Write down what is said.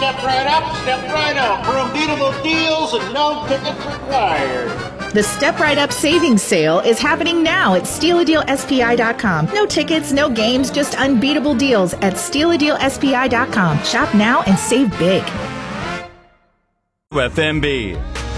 step right up, step right out for unbeatable deals and no tickets required. The Step Right Up Savings Sale is happening now at StealaDealSPI.com. No tickets, no games, just unbeatable deals at StealaDealSPI.com. Shop now and save big. FMB.